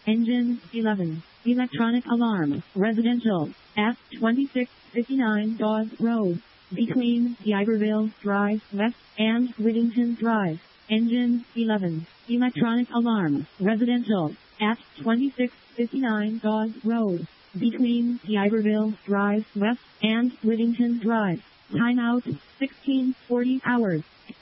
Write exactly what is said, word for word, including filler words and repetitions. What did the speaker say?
Engine eleven. Electronic alarm. Residential. At twenty-six fifty-nine Dawes Road. Between Iberville Drive West and Whittington Drive. Engine eleven. Electronic alarm. Residential. At twenty-six fifty-nine Dawes Road. Between Iberville Drive West and Whittington Drive. Timeout sixteen forty hours.